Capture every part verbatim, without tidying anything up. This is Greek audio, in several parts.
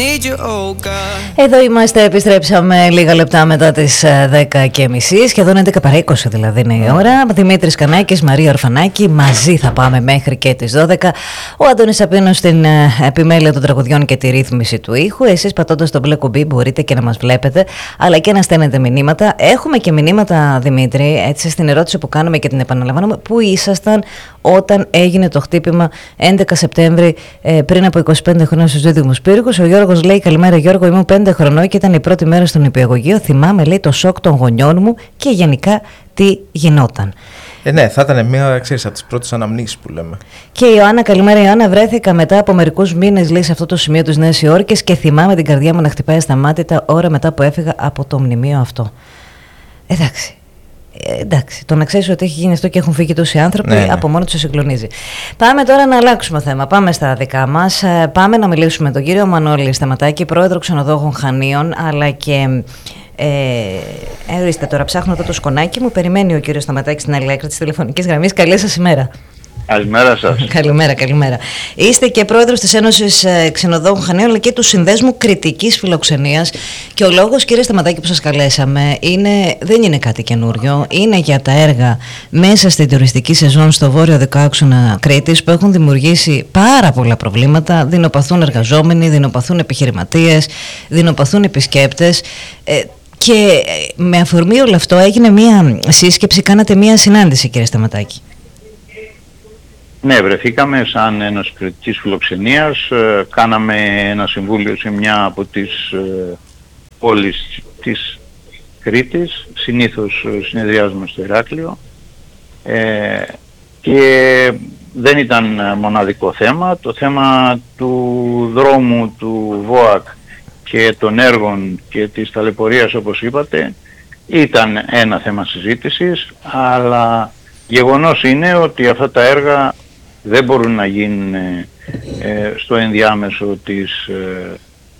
Εδώ είμαστε, επιστρέψαμε λίγα λεπτά μετά τις δέκα και μισή, σχεδόν έντεκα παρά είκοσι δηλαδή είναι η ώρα. Δημήτρης Κανάκης, Μαρία Ορφανάκη, μαζί θα πάμε μέχρι και τις δώδεκα. Ο Αντώνης Σαπίνος στην επιμέλεια των τραγουδιών και τη ρύθμιση του ήχου. Εσείς πατώντας το μπλε κουμπί μπορείτε και να μας βλέπετε, αλλά και να στέλνετε μηνύματα. Έχουμε και μηνύματα, Δημήτρη, έτσι στην ερώτηση που κάνουμε και την επαναλαμβάνουμε. Πού ήσασταν όταν έγινε το χτύπημα έντεκα Σεπτέμβρη ε, πριν από είκοσι πέντε χρόνια στους Δίδυμους Πύργους? Ο Γιώργος λέει: καλημέρα Γιώργο, ήμουν πέντε χρονών και ήταν η πρώτη μέρα στον νηπιαγωγείο. Θυμάμαι, λέει, το σοκ των γονιών μου και γενικά τι γινόταν. Ε, ναι, θα ήταν μία, ξέρεις, από τις πρώτες αναμνήσεις που λέμε. Και η Ιωάννα, καλημέρα Ιωάννα, βρέθηκα μετά από μερικούς μήνες, λέει, σε αυτό το σημείο της Νέας Υόρκης και θυμάμαι την καρδιά μου να χτυπάει ασταμάτητα ώρα μετά που έφυγα από το μνημείο αυτό. Εντάξει. Ε, εντάξει, το να ξέρεις ότι έχει γίνει αυτό και έχουν φύγει τόσοι άνθρωποι, ναι, ναι. από μόνο του σε συγκλονίζει. Πάμε τώρα να αλλάξουμε θέμα. Πάμε στα δικά μας. Πάμε να μιλήσουμε με τον κύριο Μανώλη Σταματάκη, πρόεδρο Ξενοδόχων Χανίων, αλλά και. Ε, ορίστε, τώρα ψάχνω εδώ το σκονάκι μου. Περιμένει ο κύριος Σταματάκης στην άλλη άκρη της τηλεφωνικής γραμμής. Καλή σας ημέρα. Καλημέρα σας. Καλημέρα, καλημέρα. Είστε και πρόεδρος της Ένωσης Ξενοδόχων Χανίων, αλλά και του Συνδέσμου Κρητικής Φιλοξενίας. Και ο λόγος, κύριε Σταματάκη, που σας καλέσαμε είναι, δεν είναι κάτι καινούριο. Είναι για τα έργα μέσα στην τουριστική σεζόν στο βόρειο δεκάάξονα Κρήτης που έχουν δημιουργήσει πάρα πολλά προβλήματα. Δεινοπαθούν εργαζόμενοι, δεινοπαθούν επιχειρηματίες, δεινοπαθούν επισκέπτες. Ε, και με αφορμή όλο αυτό έγινε μία σύσκεψη, κάνατε μία συνάντηση, κύριε Σταματάκη. Ναι, βρεθήκαμε σαν Ένωση Κρητικής Φιλοξενίας, ε, κάναμε ένα συμβούλιο σε μια από τις ε, πόλεις της Κρήτης, συνήθως ε, συνεδριάζουμε στο Ηράκλειο, ε, και δεν ήταν μοναδικό θέμα. Το θέμα του δρόμου του ΒΟΑΚ και των έργων και της ταλαιπωρίας, όπως είπατε, ήταν ένα θέμα συζήτησης, αλλά γεγονός είναι ότι αυτά τα έργα δεν μπορούν να γίνουν ε, στο ενδιάμεσο της, ε,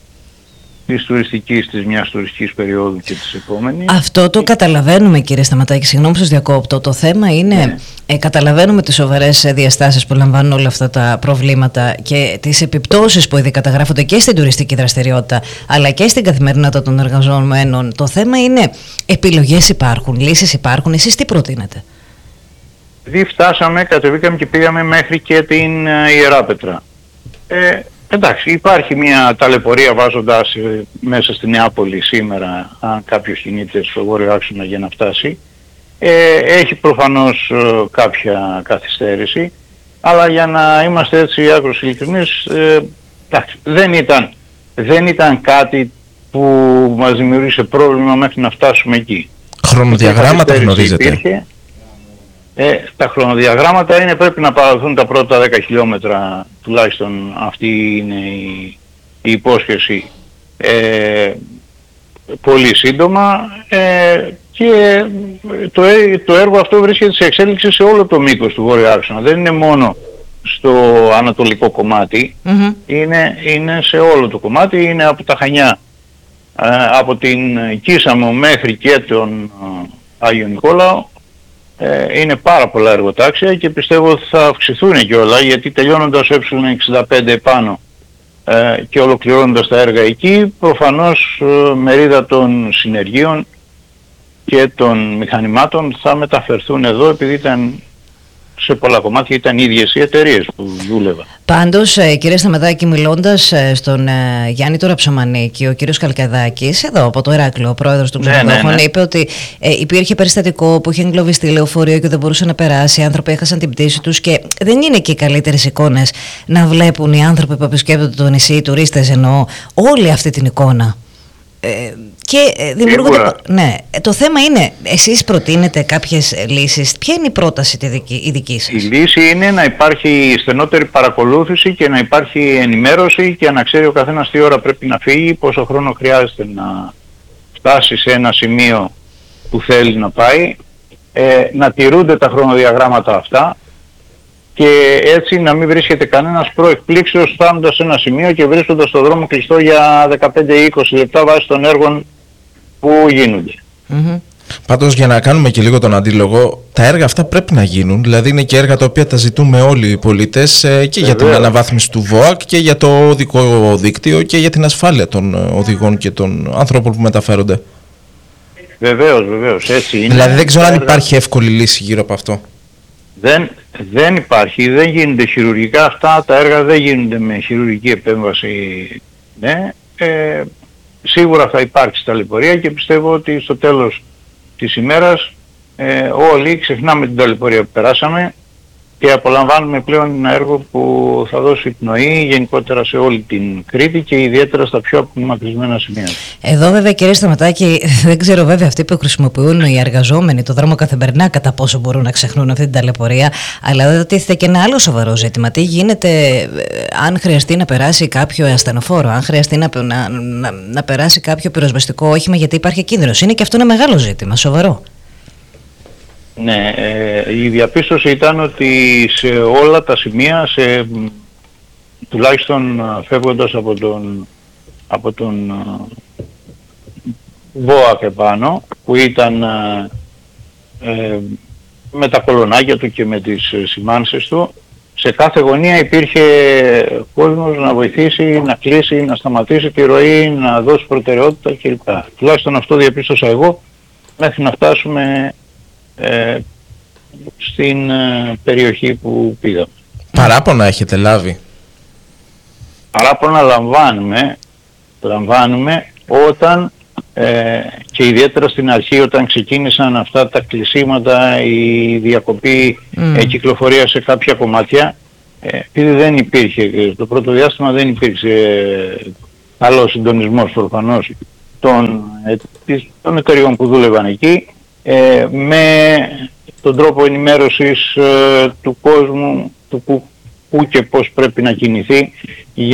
της τουριστικής, της μιας τουριστικής περίοδου και της επόμενης. Αυτό το καταλαβαίνουμε, κύριε Σταματάκη, συγγνώμη που σας διακόπτω. Το θέμα είναι, ναι. ε, καταλαβαίνουμε τις σοβαρές διαστάσεις που λαμβάνουν όλα αυτά τα προβλήματα και τις επιπτώσεις που ήδη καταγράφονται και στην τουριστική δραστηριότητα αλλά και στην καθημερινότητα των εργαζομένων. Το θέμα είναι, επιλογές υπάρχουν, λύσεις υπάρχουν, εσείς τι προτείνετε? Επειδή φτάσαμε, κατεβήκαμε και πήγαμε μέχρι και την uh, Ιεράπετρα. Ε, εντάξει, υπάρχει μια ταλαιπωρία βάζοντας ε, μέσα στη Νεάπολη σήμερα, αν κάποιος κινείται στο βόρειο άξονα για να φτάσει. Ε, έχει προφανώς ε, κάποια καθυστέρηση, αλλά για να είμαστε έτσι άκρως ειλικρινείς, ε, εντάξει, δεν ήταν, δεν ήταν κάτι που μας δημιούργησε πρόβλημα μέχρι να φτάσουμε εκεί. Χρονοδιαγράμματα γνωρίζετε? Υπήρχε. Ε, τα χρονοδιαγράμματα είναι, πρέπει να παραδοθούν τα πρώτα δέκα χιλιόμετρα, τουλάχιστον αυτή είναι η, η υπόσχεση, ε, πολύ σύντομα, ε, και το, το έργο αυτό βρίσκεται σε εξέλιξη σε όλο το μήκος του βόρειου άξονα. Δεν είναι μόνο στο ανατολικό κομμάτι, mm-hmm. είναι, είναι σε όλο το κομμάτι, είναι από τα Χανιά, ε, από την Κίσαμο μέχρι και τον ε, Άγιο Νικόλαο. Είναι πάρα πολλά εργοτάξια και πιστεύω ότι θα αυξηθούν και όλα, γιατί τελειώνοντας ε εξήντα πέντε επάνω ε, και ολοκληρώνοντας τα έργα εκεί, προφανώς ε, μερίδα των συνεργείων και των μηχανημάτων θα μεταφερθούν εδώ, επειδή ήταν σε πολλά κομμάτια ήταν οι ίδιες οι εταιρείες που δούλευαν. Πάντως, κύριε Σταματάκη, μιλώντας στον Γιάννη το Ραψομανίκη, ο κύριος Καλκαδάκης, εδώ από το Ηράκλειο, ο πρόεδρος των Ξενοδόχων, ναι, ναι, ναι. είπε ότι ε, υπήρχε περιστατικό που είχε εγκλωβιστεί λεωφορείο και δεν μπορούσε να περάσει. Οι άνθρωποι έχασαν την πτήση τους και δεν είναι και οι καλύτερες εικόνες να βλέπουν οι άνθρωποι που επισκέπτονται το νησί, οι τουρίστες εννοώ, όλη αυτή την εικόνα. Ε, και δημιουργούνται. Ναι, το θέμα είναι, εσείς προτείνετε κάποιες λύσεις. Ποια είναι η πρόταση τη δική, η δική σας? Η λύση είναι να υπάρχει στενότερη παρακολούθηση και να υπάρχει ενημέρωση και να ξέρει ο καθένας τι ώρα πρέπει να φύγει, πόσο χρόνο χρειάζεται να φτάσει σε ένα σημείο που θέλει να πάει, ε, να τηρούνται τα χρονοδιαγράμματα αυτά και έτσι να μην βρίσκεται κανένας προεκπλήξεως φτάνοντας σε ένα σημείο και βρίσκοντας το δρόμο κλειστό για δεκαπέντε με είκοσι λεπτά βάσει των έργων που γίνονται. Mm-hmm. Πάντως, για να κάνουμε και λίγο τον αντίλογο, τα έργα αυτά πρέπει να γίνουν. Δηλαδή, είναι και έργα τα οποία τα ζητούμε όλοι οι πολίτες και Βεβαίως. για την αναβάθμιση του ΒΟΑΚ και για το οδικό δίκτυο και για την ασφάλεια των οδηγών και των ανθρώπων που μεταφέρονται. Βεβαίως, βεβαίως. Έτσι είναι. Δηλαδή, δεν ξέρω αν έργα... υπάρχει εύκολη λύση γύρω από αυτό. Δεν, δεν υπάρχει, δεν γίνονται χειρουργικά αυτά, τα έργα δεν γίνονται με χειρουργική επέμβαση. Ναι. Ε, σίγουρα θα υπάρξει ταλαιπωρία και πιστεύω ότι στο τέλος της ημέρας ε, όλοι ξεχνάμε την ταλαιπωρία που περάσαμε και απολαμβάνουμε πλέον ένα έργο που θα δώσει πνοή γενικότερα σε όλη την Κρήτη και ιδιαίτερα στα πιο απομακρυσμένα σημεία. Εδώ βέβαια, κύριε Σταματάκη, δεν ξέρω βέβαια αυτοί που χρησιμοποιούν οι εργαζόμενοι το δρόμο καθημερινά κατά πόσο μπορούν να ξεχνούν αυτή την ταλαιπωρία, αλλά εδώ τίθεται και ένα άλλο σοβαρό ζήτημα. Τι γίνεται αν χρειαστεί να περάσει κάποιο ασθενοφόρο, αν χρειαστεί να, να, να, να περάσει κάποιο πυροσβεστικό όχημα, γιατί υπάρχει κίνδυνος. Είναι και αυτό ένα μεγάλο ζήτημα, σοβαρό. Ναι, ε, η διαπίστωση ήταν ότι σε όλα τα σημεία, σε, τουλάχιστον φεύγοντας από τον, από τον ΒΟΑΚ επάνω, που ήταν ε, με τα κολονάκια του και με τις σημάνσεις του, σε κάθε γωνία υπήρχε κόσμος να βοηθήσει, να κλείσει, να σταματήσει τη ροή, να δώσει προτεραιότητα κλπ. Τουλάχιστον αυτό διαπίστωσα εγώ, μέχρι να φτάσουμε ε, στην ε, περιοχή που πήγαμε. Παράπονα έχετε λάβει? Παράπονα λαμβάνουμε, λαμβάνουμε όταν ε, και ιδιαίτερα στην αρχή όταν ξεκίνησαν αυτά τα κλεισίματα, η διακοπή mm. ε, κυκλοφορία σε κάποια κομμάτια, ε, επειδή δεν υπήρχε, το πρώτο διάστημα δεν υπήρξε ε, καλός συντονισμός προφανώς των, ε, των εταιριών που δούλευαν εκεί, ε, με τον τρόπο ενημέρωσης ε, του κόσμου, του που, που και πώς πρέπει να κινηθεί